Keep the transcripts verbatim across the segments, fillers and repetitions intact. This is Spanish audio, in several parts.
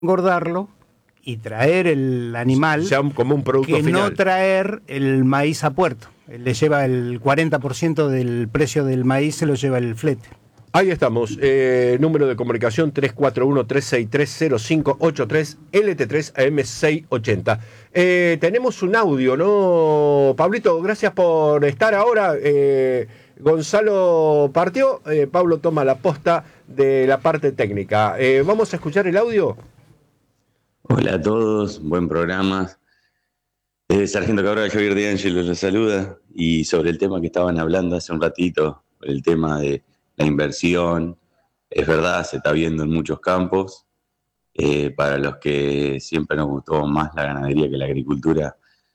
engordarlo y traer el animal, sea como un producto que final. No traer el maíz a puerto. Le lleva el cuarenta por ciento del precio del maíz, se lo lleva el flete. Ahí estamos, eh, número de comunicación tres cuatro uno, tres seis tres, cero cinco ocho tres, L T tres A M seiscientos ochenta. Eh, tenemos un audio, ¿no? Pablito, gracias por estar ahora. Eh, Gonzalo partió, eh, Pablo toma la posta de la parte técnica. Eh, ¿Vamos a escuchar el audio? Hola a todos, buen programa. Eh, Sargento Cabral, Javier De Ángelo les saluda. Y sobre el tema que estaban hablando hace un ratito, el tema de la inversión, es verdad, se está viendo en muchos campos. Eh, para los que siempre nos gustó más la ganadería que la agricultura,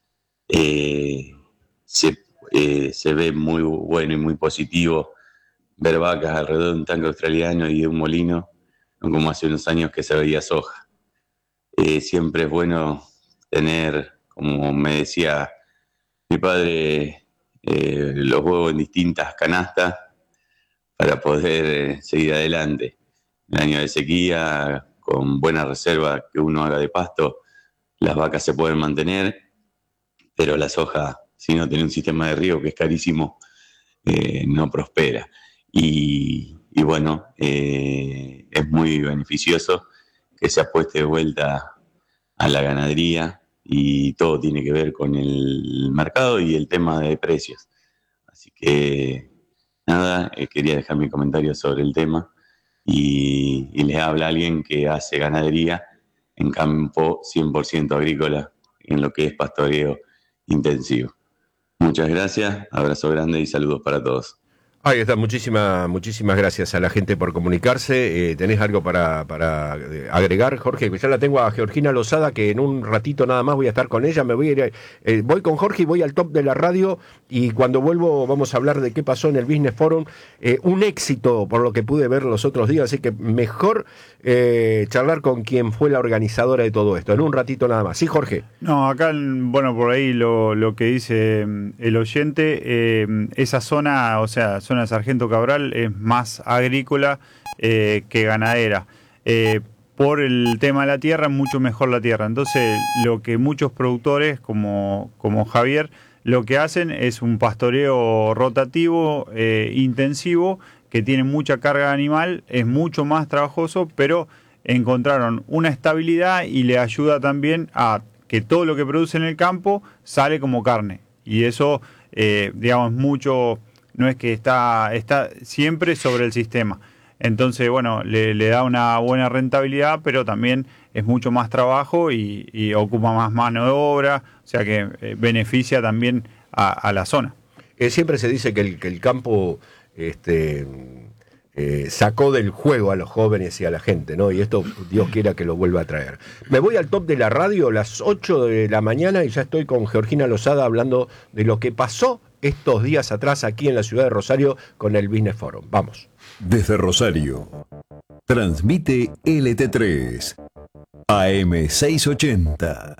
eh, se, eh, se ve muy bueno y muy positivo ver vacas alrededor de un tanque australiano y de un molino, no como hace unos años que se veía soja. Eh, siempre es bueno tener, como me decía mi padre, eh, los huevos en distintas canastas para poder eh, seguir adelante. En el año de sequía, con buena reserva que uno haga de pasto, las vacas se pueden mantener, pero la soja, si no tiene un sistema de riego que es carísimo, eh, no prospera. Y, y bueno, eh, es muy beneficioso que se apueste de vuelta a la ganadería, y todo tiene que ver con el mercado y el tema de precios. Así que nada, eh, quería dejar mi comentario sobre el tema, y, y les habla alguien que hace ganadería en campo cien por ciento agrícola, en lo que es pastoreo intensivo. Muchas gracias, abrazo grande y saludos para todos. Ahí está, muchísimas muchísimas gracias a la gente por comunicarse. Eh, ¿Tenés algo para, para agregar, Jorge? Ya la tengo a Georgina Lozada, que en un ratito nada más voy a estar con ella. Me voy a ir, eh, voy con Jorge y voy al top de la radio, y cuando vuelvo vamos a hablar de qué pasó en el Business Forum. Eh, un éxito por lo que pude ver los otros días, así que mejor eh, charlar con quien fue la organizadora de todo esto. En un ratito nada más. Sí, Jorge. No, acá, bueno, por ahí lo, lo que dice el oyente, eh, esa zona, o sea, zona de Sargento Cabral es más agrícola eh, que ganadera. Eh, por el tema de la tierra, mucho mejor la tierra. Entonces, lo que muchos productores, como, como Javier, lo que hacen es un pastoreo rotativo, eh, intensivo, que tiene mucha carga animal, es mucho más trabajoso, pero encontraron una estabilidad y le ayuda también a que todo lo que produce en el campo sale como carne. Y eso, eh, digamos, mucho... no es que está, está siempre sobre el sistema. Entonces, bueno, le, le da una buena rentabilidad, pero también es mucho más trabajo y, y ocupa más mano de obra, o sea que eh, beneficia también a, a la zona. Eh, siempre se dice que el, que el campo este, eh, sacó del juego a los jóvenes y a la gente, ¿no? Y esto Dios quiera que lo vuelva a traer. Me voy al top de la radio a las ocho de la mañana y ya estoy con Georgina Lozada hablando de lo que pasó estos días atrás aquí en la ciudad de Rosario con el Business Forum. Vamos. Desde Rosario, transmite L T tres, A M seiscientos ochenta.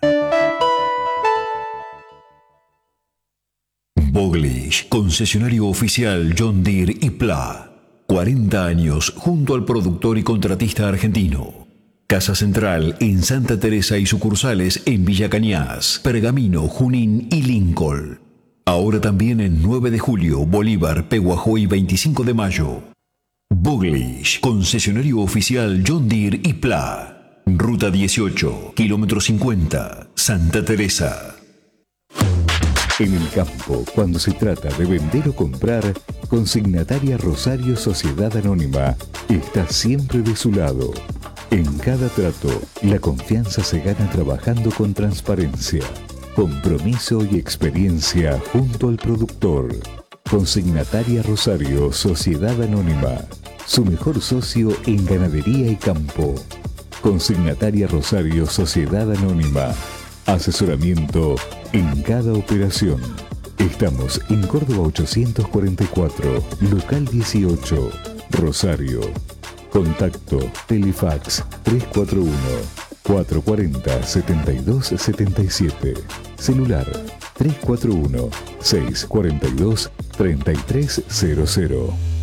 Boglish, concesionario oficial John Deere y Pla. cuarenta años junto al productor y contratista argentino. Casa Central en Santa Teresa y sucursales en Villa Cañas, Pergamino, Junín y Lincoln. Ahora también en nueve de julio, Bolívar, Peguajó y veinticinco de mayo. Boglish, concesionario oficial John Deere y Pla. Ruta dieciocho, kilómetro cincuenta, Santa Teresa. En el campo, cuando se trata de vender o comprar, Consignataria Rosario Sociedad Anónima está siempre de su lado. En cada trato, la confianza se gana trabajando con transparencia, compromiso y experiencia junto al productor. Consignataria Rosario Sociedad Anónima, su mejor socio en ganadería y campo. Consignataria Rosario Sociedad Anónima, asesoramiento en cada operación. Estamos en Córdoba ochocientos cuarenta y cuatro, local dieciocho, Rosario. Contacto Telefax tres cuatro uno, cuatro cuatro cero, siete dos siete siete. Celular tres cuatro uno, seis cuatro dos, tres tres cero cero.